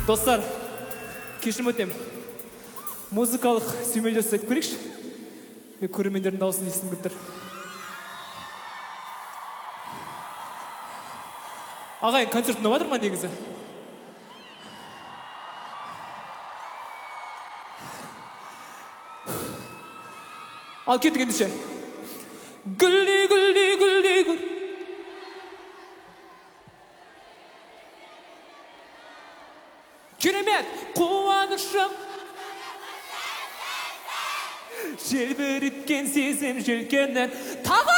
Достар, кешірім өтем. Музыкалық сүймелі жасайтып көрейікші. Мен көрермендердің дауысын естігім келіп тұр. Ағайын, концерт ұнап жатыр ма негізі? Ал кеттік ендеше. Гүлдей, гүлдей, гүлдей, гүл. Керемет қуанышым, желбіріткен сезім желкеннен тағы